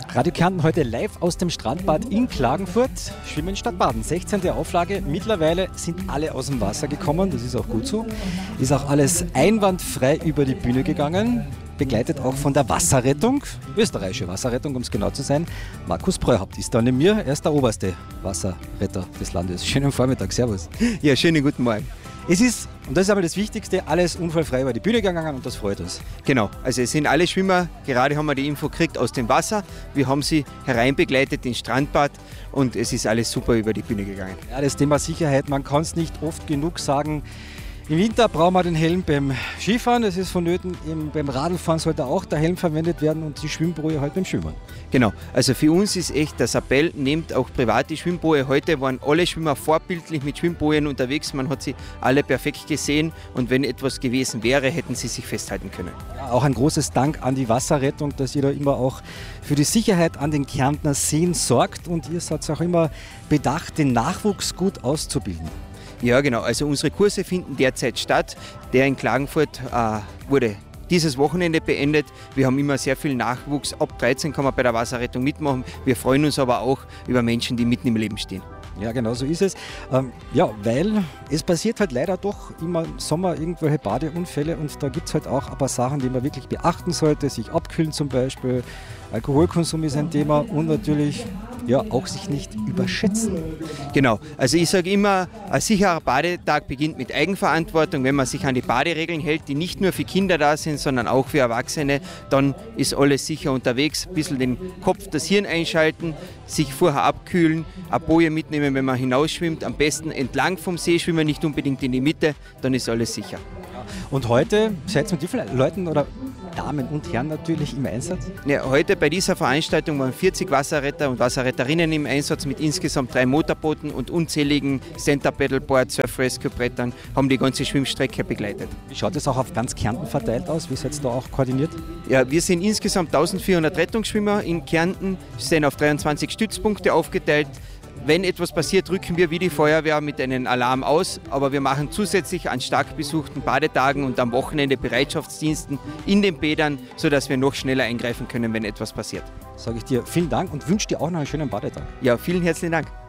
Radio Kärnten heute live aus dem Strandbad in Klagenfurt. Schwimmen statt Baden. 16. Auflage. Mittlerweile sind alle aus dem Wasser gekommen. Das ist auch gut so. Ist auch alles einwandfrei über die Bühne gegangen. Begleitet auch von der Wasserrettung. Österreichische Wasserrettung, um es genau zu sein. Markus Breuhaupt ist da neben mir. Er ist der oberste Wasserretter des Landes. Schönen Vormittag. Servus. Ja, schönen guten Morgen. Es ist, und das ist aber das Wichtigste, alles unfallfrei über die Bühne gegangen und das freut uns. Genau, also es sind alle Schwimmer, gerade haben wir die Info gekriegt aus dem Wasser. Wir haben sie hereinbegleitet ins Strandbad und es ist alles super über die Bühne gegangen. Ja, das Thema Sicherheit, man kann es nicht oft genug sagen. Im Winter brauchen wir den Helm beim Skifahren, das ist vonnöten. Beim Radlfahren sollte auch der Helm verwendet werden und die Schwimmboje halt beim Schwimmen. Genau, also für uns ist echt das Appell, nehmt auch private Schwimmboje. Heute waren alle Schwimmer vorbildlich mit Schwimmbojen unterwegs, man hat sie alle perfekt gesehen und wenn etwas gewesen wäre, hätten sie sich festhalten können. Ja, auch ein großes Dank an die Wasserrettung, dass ihr da immer auch für die Sicherheit an den Kärntner Seen sorgt und ihr seid auch immer bedacht, den Nachwuchs gut auszubilden. Ja, genau. Also unsere Kurse finden derzeit statt. Der in Klagenfurt wurde dieses Wochenende beendet. Wir haben immer sehr viel Nachwuchs. Ab 13 kann man bei der Wasserrettung mitmachen. Wir freuen uns aber auch über Menschen, die mitten im Leben stehen. Ja, genau so ist es. Ja, weil es passiert halt leider doch immer im Sommer irgendwelche Badeunfälle und da gibt es halt auch ein paar Sachen, die man wirklich beachten sollte. Sich abkühlen zum Beispiel, Alkoholkonsum ist ein Thema und natürlich ja auch sich nicht überschätzen. Genau, also ich sage immer, ein sicherer Badetag beginnt mit Eigenverantwortung. Wenn man sich an die Baderegeln hält, die nicht nur für Kinder da sind, sondern auch für Erwachsene, dann ist alles sicher unterwegs. Ein bisschen den Kopf, das Hirn einschalten, sich vorher abkühlen, eine Boje mitnehmen, wenn man hinausschwimmt. Am besten entlang vom See schwimmen, nicht unbedingt in die Mitte, dann ist alles sicher. Und heute seid ihr mit wie vielen Leuten oder Damen und Herren natürlich im Einsatz? Ja, heute bei dieser Veranstaltung waren 40 Wasserretter und Wasserretterinnen im Einsatz mit insgesamt 3 Motorbooten und unzähligen Center-Paddleboards, Surf-Rescue-Brettern, haben die ganze Schwimmstrecke begleitet. Wie schaut es auch auf ganz Kärnten verteilt aus? Wie seid ihr da auch koordiniert? Ja, wir sind insgesamt 1400 Rettungsschwimmer in Kärnten, sind auf 23 Stützpunkte aufgeteilt. Wenn etwas passiert, rücken wir wie die Feuerwehr mit einem Alarm aus, aber wir machen zusätzlich an stark besuchten Badetagen und am Wochenende Bereitschaftsdiensten in den Bädern, sodass wir noch schneller eingreifen können, wenn etwas passiert. Sage ich dir vielen Dank und wünsche dir auch noch einen schönen Badetag. Ja, vielen herzlichen Dank.